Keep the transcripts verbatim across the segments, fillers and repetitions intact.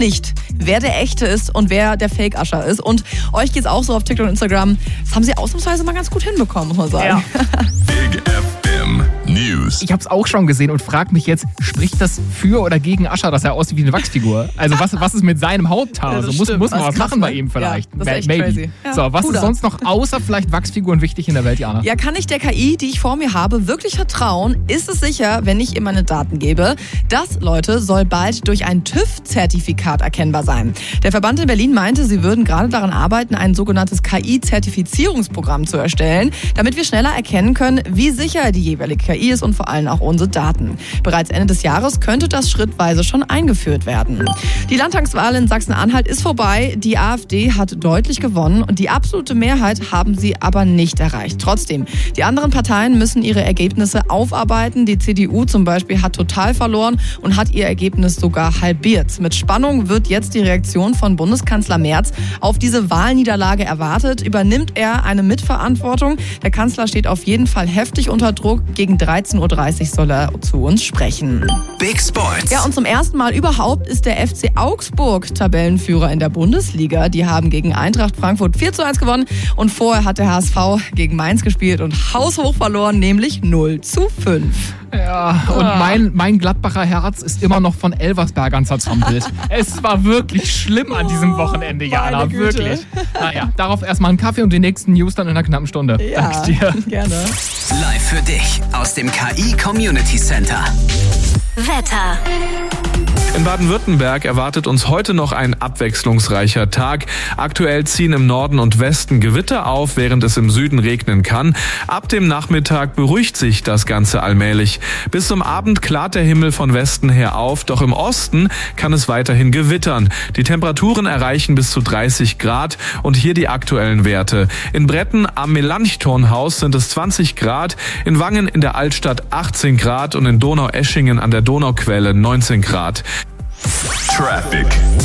nicht, wer der echte ist und wer der Fake-Usher ist. Und euch geht's auch so auf TikTok und Instagram. Das haben sie ausnahmsweise mal ganz gut hinbekommen, muss man sagen. Ja. Big F M News. Ich habe es auch schon gesehen und frage mich jetzt, spricht das für oder gegen Usher, dass er aussieht wie eine Wachsfigur? Also was, was ist mit seinem Hauthaar? Ja, so das muss, stimmt. muss man Das was ist krass, machen bei ne? ihm vielleicht. Ja, das ist echt Maybe. crazy. Ja, so, was Puder. ist sonst noch außer vielleicht Wachsfiguren wichtig in der Welt, Jana? Ja, kann ich der K I, die ich vor mir habe, wirklich vertrauen? Ist es sicher, wenn ich ihr meine Daten gebe? Das, Leute, soll bald durch ein TÜV-Zertifikat erkennbar sein. Der Verband in Berlin meinte, sie würden gerade daran arbeiten, ein sogenanntes K I-Zertifizierungsprogramm zu erstellen, damit wir schneller erkennen können, wie sicher die jeweilige K I ist und vor allem auch unsere Daten. Bereits Ende des Jahres könnte das schrittweise schon eingeführt werden. Die Landtagswahl in Sachsen-Anhalt ist vorbei. Die AfD hat deutlich gewonnen und die absolute Mehrheit haben sie aber nicht erreicht. Trotzdem, die anderen Parteien müssen ihre Ergebnisse aufarbeiten. Die C D U zum Beispiel hat total verloren und hat ihr Ergebnis sogar halbiert. Mit Spannung wird jetzt die Reaktion von Bundeskanzler Merz auf diese Wahlniederlage erwartet. Übernimmt er eine Mitverantwortung? Der Kanzler steht auf jeden Fall heftig unter Druck. Gegen dreizehn Uhr dreißig soll er zu uns sprechen. Big Sports. Ja, und zum ersten Mal überhaupt ist der F C Augsburg Tabellenführer in der Bundesliga. Die haben gegen Eintracht Frankfurt vier zu eins gewonnen und vorher hat der H S V gegen Mainz gespielt und haushoch verloren, nämlich null zu fünf. Ja, und Ah. mein, mein Gladbacher Herz ist immer noch von Elversbergern zertrampelt. Es war wirklich schlimm an diesem Wochenende, Jana, meine Güte. wirklich. Naja, darauf erstmal einen Kaffee und die nächsten News dann in einer knappen Stunde. Ja, Danke dir. gerne. Live für dich aus dem K I Community Center. Wetter. In Baden-Württemberg erwartet uns heute noch ein abwechslungsreicher Tag. Aktuell ziehen im Norden und Westen Gewitter auf, während es im Süden regnen kann. Ab dem Nachmittag beruhigt sich das Ganze allmählich. Bis zum Abend klart der Himmel von Westen her auf, doch im Osten kann es weiterhin gewittern. Die Temperaturen erreichen bis zu dreißig Grad und hier die aktuellen Werte. In Bretten am Melanchthonhaus sind es zwanzig Grad, in Wangen in der Altstadt achtzehn Grad und in Donaueschingen an der Donauquelle neunzehn Grad. Traffic.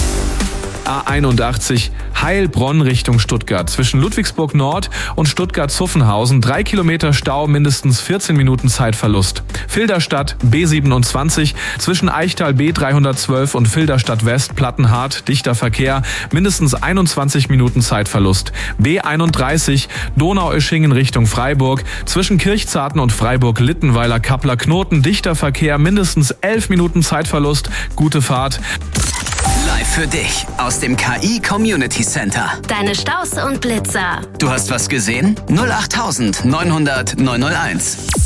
A einundachtzig Heilbronn Richtung Stuttgart. Zwischen Ludwigsburg Nord und Stuttgart-Zuffenhausen drei Kilometer Stau, mindestens vierzehn Minuten Zeitverlust. Filderstadt B siebenundzwanzig zwischen Eichtal B dreihundertzwölf und Filderstadt West Plattenhardt dichter Verkehr, mindestens einundzwanzig Minuten Zeitverlust. B einunddreißig Donaueschingen Richtung Freiburg zwischen Kirchzarten und Freiburg-Littenweiler Kappler Knoten dichter Verkehr, mindestens elf Minuten Zeitverlust. Gute Fahrt. Live für dich aus dem K I Community Center. Deine Staus und Blitzer. Du hast was gesehen? null acht neunhundert neunhunderteins.